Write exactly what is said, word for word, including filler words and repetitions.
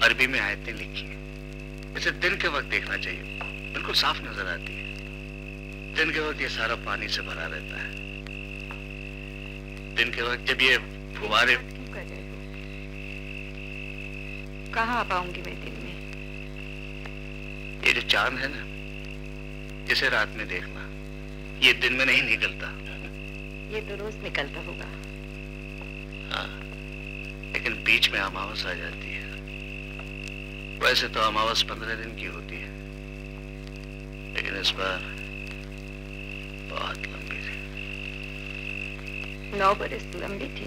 अरबी में आयतें लिखी हैं। इसे दिन के वक्त देखना चाहिए, बिल्कुल साफ नजर आती है। दिन के वक्त ये सारा पानी से भरा रहता है। दिन के वक्त जब ये फुवारे। क्यों कर रहे हो? कहाँ आ पाऊंगी मैं दिन में? ये जो चांद है ना, जिसे रात में देखना, ये दिन में नहीं निकलता। ये तो रोज निकलता होगा। हाँ, लेकिन बीच में अमावस आ जाती है। वैसे तो अमावस पंद्रह दिन की होती है, लेकिन इस बार बहुत लंबी थी। नौ बरस लंबी थी।